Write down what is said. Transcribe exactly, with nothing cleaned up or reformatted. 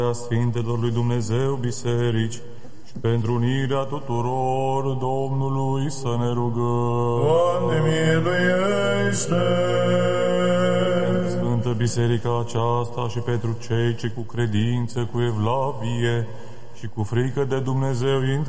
Sfintelor lui Dumnezeu biserici și pentru unirea tuturor Domnului să ne rugăm. Doamne, miluiește! Sfântă biserica aceasta și pentru cei ce cu credință, cu evlavie și cu frică de Dumnezeu intră